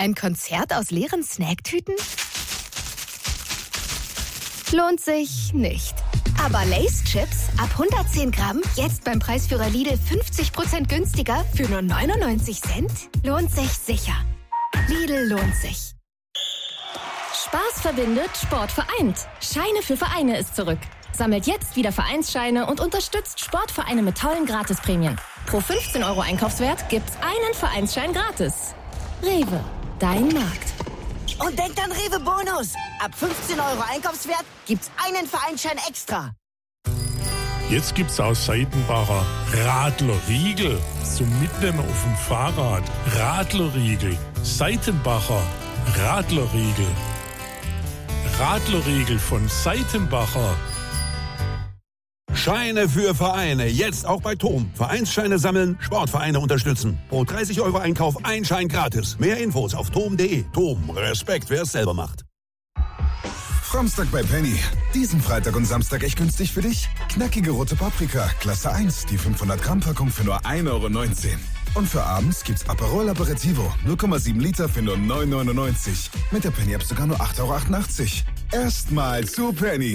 Ein Konzert aus leeren Snacktüten? Lohnt sich nicht. Aber Lay's Chips ab 110 Gramm, jetzt beim Preisführer Lidl 50% günstiger für nur 99 Cent? Lohnt sich sicher. Lidl lohnt sich. Spaß verbindet, Sport vereint. Scheine für Vereine ist zurück. Sammelt jetzt wieder Vereinsscheine und unterstützt Sportvereine mit tollen Gratisprämien. Pro 15 € Einkaufswert gibt's einen Vereinsschein gratis. Rewe, dein Markt. Und denkt an Rewe Bonus. Ab 15 € Einkaufswert gibt's einen Vereinsschein extra. Jetzt gibt's aus Seitenbacher Radlerriegel zum Mitnehmen auf dem Fahrrad. Radlerriegel. Seitenbacher Radlerriegel. Radlerriegel von Seitenbacher. Scheine für Vereine. Jetzt auch bei TOM. Vereinsscheine sammeln, Sportvereine unterstützen. Pro 30 € Einkauf ein Schein gratis. Mehr Infos auf tom.de. TOM. Respekt, wer es selber macht. Samstag bei Penny. Diesen Freitag und Samstag echt günstig für dich? Knackige rote Paprika, Klasse 1, die 500-Gramm-Packung für nur 1,19 €. Und für abends gibt's Aperol Aperitivo, 0,7 Liter für nur 9,99 €. Mit der Penny-App sogar nur 8,88 €. Erstmal zu Penny.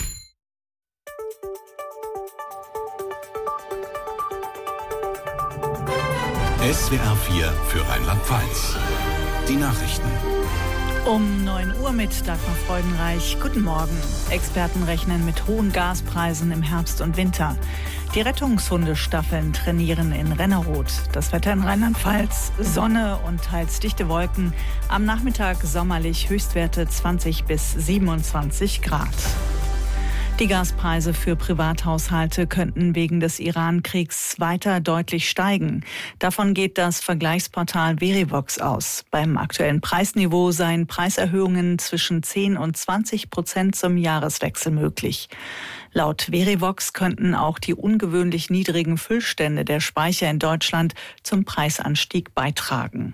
SWR 4 für Rheinland-Pfalz. Die Nachrichten. Um 9 Uhr mit Dagmar Freudenreich. Guten Morgen. Experten rechnen mit hohen Gaspreisen im Herbst und Winter. Die Rettungshundestaffeln trainieren in Rennerod. Das Wetter in Rheinland-Pfalz: Sonne und teils dichte Wolken. Am Nachmittag sommerlich, Höchstwerte 20 bis 27 Grad. Die Gaspreise für Privathaushalte könnten wegen des Iran-Kriegs weiter deutlich steigen. Davon geht das Vergleichsportal Verivox aus. Beim aktuellen Preisniveau seien Preiserhöhungen zwischen 10 und 20% zum Jahreswechsel möglich. Laut Verivox könnten auch die ungewöhnlich niedrigen Füllstände der Speicher in Deutschland zum Preisanstieg beitragen.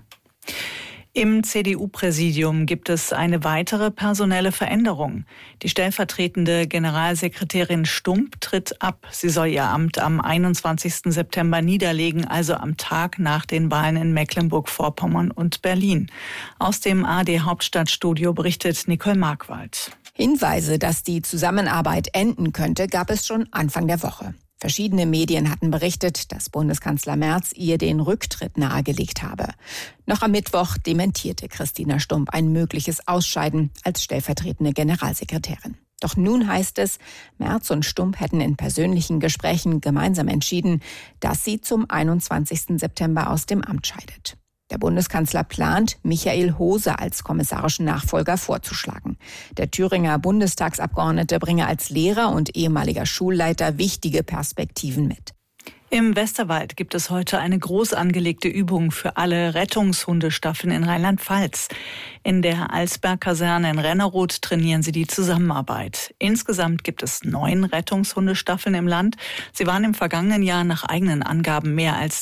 Im CDU-Präsidium gibt es eine weitere personelle Veränderung. Die stellvertretende Generalsekretärin Stump tritt ab. Sie soll ihr Amt am 21. September niederlegen, also am Tag nach den Wahlen in Mecklenburg-Vorpommern und Berlin. Aus dem ARD-Hauptstadtstudio berichtet Nicole Markwald. Hinweise, dass die Zusammenarbeit enden könnte, gab es schon Anfang der Woche. Verschiedene Medien hatten berichtet, dass Bundeskanzler Merz ihr den Rücktritt nahegelegt habe. Noch am Mittwoch dementierte Christina Stump ein mögliches Ausscheiden als stellvertretende Generalsekretärin. Doch nun heißt es, Merz und Stump hätten in persönlichen Gesprächen gemeinsam entschieden, dass sie zum 21. September aus dem Amt scheidet. Der Bundeskanzler plant, Michael Hose als kommissarischen Nachfolger vorzuschlagen. Der Thüringer Bundestagsabgeordnete bringe als Lehrer und ehemaliger Schulleiter wichtige Perspektiven mit. Im Westerwald gibt es heute eine groß angelegte Übung für alle Rettungshundestaffeln in Rheinland-Pfalz. In der Alsberg-Kaserne in Rennerod trainieren sie die Zusammenarbeit. Insgesamt gibt es 9 Rettungshundestaffeln im Land. Sie waren im vergangenen Jahr nach eigenen Angaben mehr als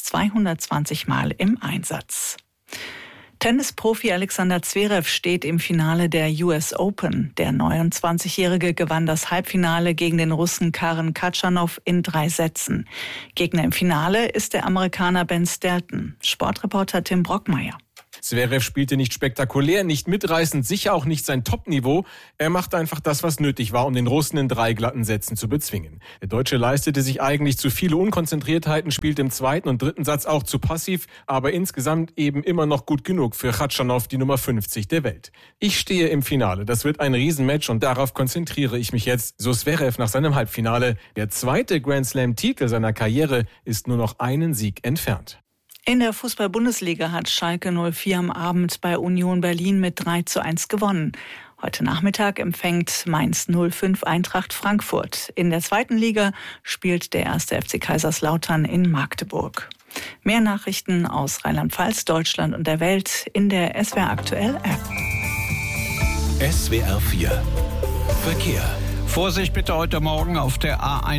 220 Mal im Einsatz. Tennisprofi Alexander Zverev steht im Finale der US Open. Der 29-Jährige gewann das Halbfinale gegen den Russen Karen Khachanov in 3 Sätzen. Gegner im Finale ist der Amerikaner Ben Stelton. Sportreporter Tim Brockmeier. Zverev spielte nicht spektakulär, nicht mitreißend, sicher auch nicht sein Top-Niveau. Er machte einfach das, was nötig war, um den Russen in 3 glatten Sätzen zu bezwingen. Der Deutsche leistete sich eigentlich zu viele Unkonzentriertheiten, spielte im 2. und 3. Satz auch zu passiv, aber insgesamt eben immer noch gut genug für Khachanov, die Nummer 50 der Welt. Ich stehe im Finale, das wird ein Riesenmatch und darauf konzentriere ich mich jetzt, so Zverev nach seinem Halbfinale. Der 2. Grand Slam-Titel seiner Karriere ist nur noch einen Sieg entfernt. In der Fußball-Bundesliga hat Schalke 04 am Abend bei Union Berlin mit 3:1 gewonnen. Heute Nachmittag empfängt Mainz 05 Eintracht Frankfurt. In der 2. Liga spielt der 1. FC Kaiserslautern in Magdeburg. Mehr Nachrichten aus Rheinland-Pfalz, Deutschland und der Welt in der SWR Aktuell App. SWR 4 Verkehr. Vorsicht bitte heute Morgen auf der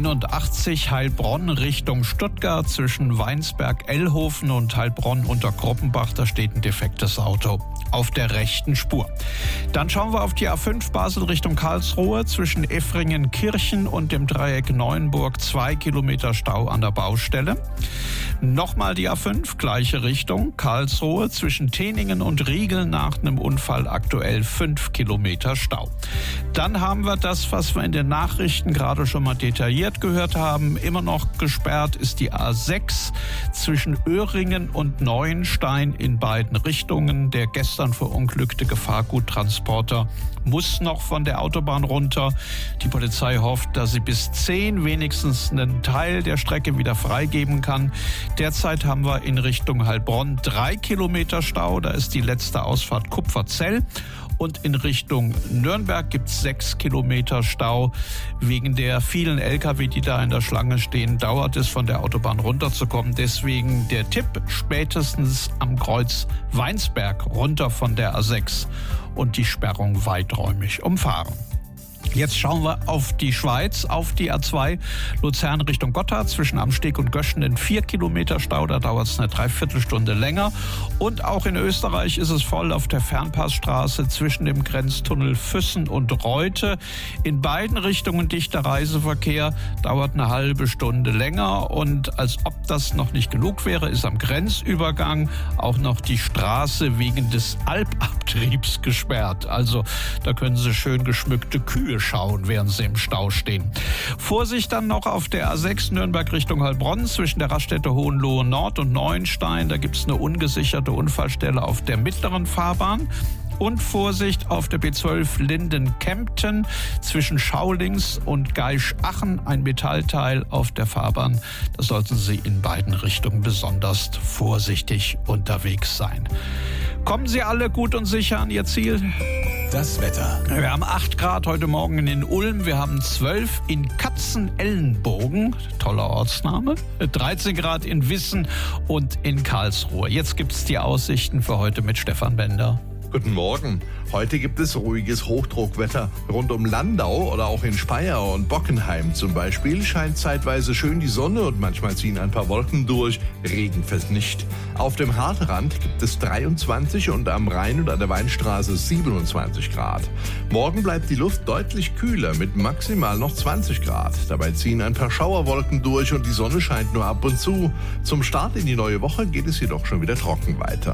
A81 Heilbronn Richtung Stuttgart zwischen Weinsberg-Ellhofen und Heilbronn unter Kroppenbach. Da steht ein defektes Auto auf der rechten Spur. Dann schauen wir auf die A5 Basel Richtung Karlsruhe zwischen Effringen-Kirchen und dem Dreieck Neuenburg. 2 Kilometer Stau an der Baustelle. Nochmal die A5, gleiche Richtung, Karlsruhe zwischen Teningen und Riegel nach einem Unfall aktuell 5 Kilometer Stau. Dann haben wir das, was wir in den Nachrichten gerade schon mal detailliert gehört haben. Immer noch gesperrt ist die A6 zwischen Öhringen und Neuenstein in beiden Richtungen. Der gestern verunglückte Gefahrguttransporter muss noch von der Autobahn runter. Die Polizei hofft, dass sie bis 10 wenigstens einen Teil der Strecke wieder freigeben kann. Derzeit haben wir in Richtung Heilbronn 3 Kilometer Stau. Da ist die letzte Ausfahrt Kupferzell. Und in Richtung Nürnberg gibt es 6 Kilometer Stau. Wegen der vielen Lkw, die da in der Schlange stehen, dauert es, von der Autobahn runterzukommen. Deswegen der Tipp, spätestens am Kreuz Weinsberg runter von der A6 und die Sperrung weiträumig umfahren. Jetzt schauen wir auf die Schweiz, auf die A2 Luzern Richtung Gotthard zwischen Amsteg und Göschen in 4 Kilometer Stau. Da dauert es eine Dreiviertelstunde länger. Und auch in Österreich ist es voll auf der Fernpassstraße zwischen dem Grenztunnel Füssen und Reute. In beiden Richtungen dichter Reiseverkehr, dauert eine halbe Stunde länger. Und als ob das noch nicht genug wäre, ist am Grenzübergang auch noch die Straße wegen des Alpabtriebs gesperrt. Also da können Sie schön geschmückte Kühe schauen, während sie im Stau stehen. Vorsicht dann noch auf der A6 Nürnberg Richtung Heilbronn zwischen der Raststätte Hohenlohe Nord und Neuenstein. Da gibt es eine ungesicherte Unfallstelle auf der mittleren Fahrbahn. Und Vorsicht auf der B12 Linden-Kempten zwischen Schaulings und Gaisch-Achen, ein Metallteil auf der Fahrbahn. Da sollten Sie in beiden Richtungen besonders vorsichtig unterwegs sein. Kommen Sie alle gut und sicher an Ihr Ziel? Das Wetter. Wir haben 8 Grad heute Morgen in Ulm, wir haben 12 in Katzenellenbogen, toller Ortsname, 13 Grad in Wissen und in Karlsruhe. Jetzt gibt es die Aussichten für heute mit Stefan Bender. Guten Morgen. Heute gibt es ruhiges Hochdruckwetter. Rund um Landau oder auch in Speyer und Bockenheim zum Beispiel scheint zeitweise schön die Sonne und manchmal ziehen ein paar Wolken durch. Regen fällt nicht. Auf dem Hartrand gibt es 23 und am Rhein und an der Weinstraße 27 Grad. Morgen bleibt die Luft deutlich kühler mit maximal noch 20 Grad. Dabei ziehen ein paar Schauerwolken durch und die Sonne scheint nur ab und zu. Zum Start in die neue Woche geht es jedoch schon wieder trocken weiter.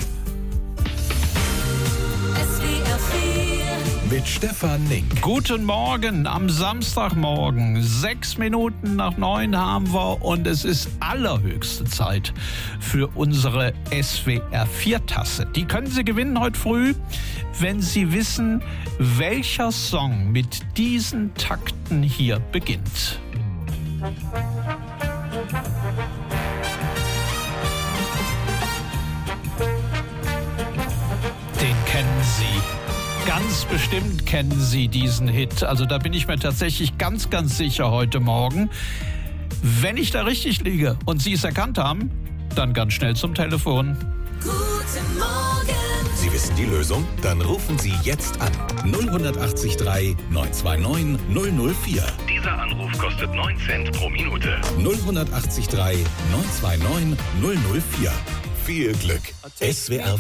Mit Stefan Link. Guten Morgen am Samstagmorgen. 6 Minuten nach 9 haben wir und es ist allerhöchste Zeit für unsere SWR4-Tasse. Die können Sie gewinnen heute früh, wenn Sie wissen, welcher Song mit diesen Takten hier beginnt. Den kennen Sie. Ganz bestimmt kennen Sie diesen Hit. Also da bin ich mir tatsächlich ganz, ganz sicher heute Morgen. Wenn ich da richtig liege und Sie es erkannt haben, dann ganz schnell zum Telefon. Guten Morgen. Sie wissen die Lösung? Dann rufen Sie jetzt an. 08039 929 004. Dieser Anruf kostet 9 Cent pro Minute. 08039 929 004. Viel Glück. SWR